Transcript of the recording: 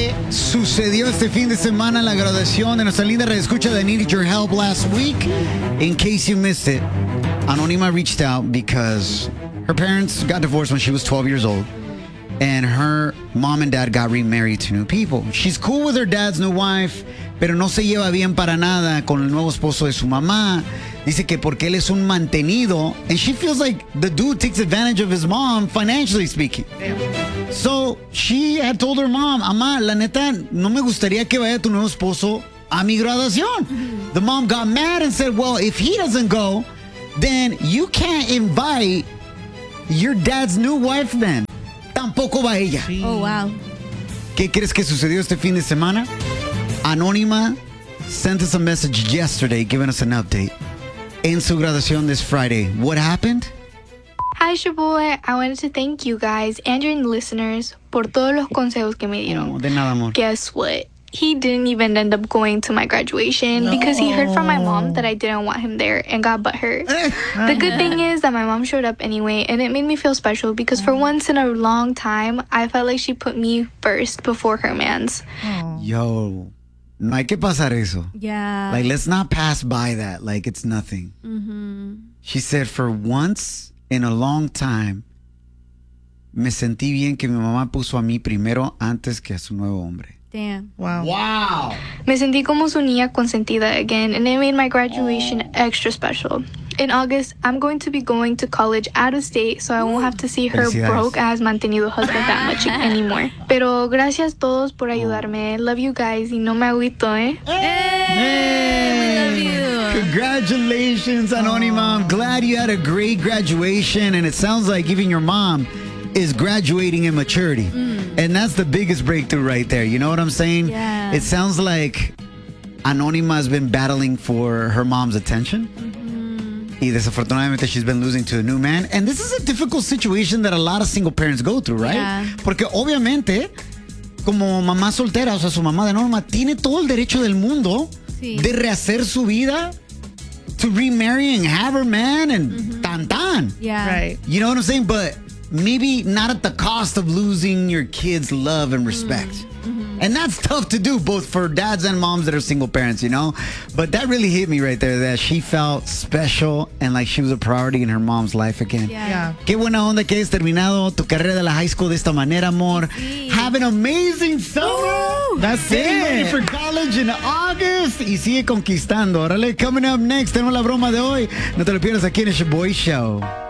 sucedió este fin de semana la graduación de nuestra linda redescucha that needed your help last week. In case you missed it, Anónima reached out because her parents got divorced when she was 12 years old. And her mom and dad got remarried to new people. She's cool with her dad's new wife, pero no se lleva bien para nada con el nuevo esposo de su mamá. Dice que porque él es un mantenido, and she feels like the dude takes advantage of his mom, financially speaking. Damn. So she had told her mom, Amá, la neta, no me gustaría que vaya tu nuevo esposo a mi graduación. The mom got mad and said, well, if he doesn't go, then you can't invite your dad's new wife then. Tampoco va ella. Oh, wow. ¿Qué crees que sucedió este fin de semana? Anónima sent us a message yesterday giving us an update. En su graduación this Friday, what happened? Hi, Shaboy. I wanted to thank you guys and your listeners por todos los consejos que me dieron. Oh, de nada, amor. Guess what? He didn't even end up going to my graduation because he heard from my mom that I didn't want him there and got butthurt. The good thing is that my mom showed up anyway, and it made me feel special because for once in a long time, I felt like she put me first before her man's. Yo, no hay que pasar eso. Yeah. Like, let's not pass by that like it's nothing. She said, for once in a long time, me sentí bien que mi mamá puso a mí primero antes que a su nuevo hombre. Damn. Wow. Me sentí como su niña consentida again, and it made my graduation extra special. In August, I'm going to be going to college out of state, so I won't have to see her broke-ass mantenido husband that much anymore. Pero gracias todos por ayudarme. Love you guys, y no me agüito, eh? Hey, we love you. Congratulations, Anónima. I'm glad you had a great graduation, and it sounds like even your mom is graduating in maturity. And that's the biggest breakthrough right there. You know what I'm saying? Yeah. It sounds like Anónima has been battling for her mom's attention. Y desafortunadamente she's been losing to a new man. And this is a difficult situation that a lot of single parents go through, right? Yeah. Porque obviamente, como mamá soltera, o sea, su mamá de Norma, tiene todo el derecho del mundo de rehacer su vida, to remarry and have her man and tan. Yeah. Right. You know what I'm saying? But maybe not at the cost of losing your kids' love and respect. And that's tough to do, both for dads and moms that are single parents, you know? But that really hit me right there, that she felt special and like she was a priority in her mom's life again. Yeah. Qué buena onda que hayas terminado tu carrera de la high school de esta manera, amor. Sí. Have an amazing summer. That's Getting ready it. for college in August. Y sigue conquistando. Órale, coming up next, tenemos la broma de hoy. No te lo pierdas aquí en el Shaboy Show.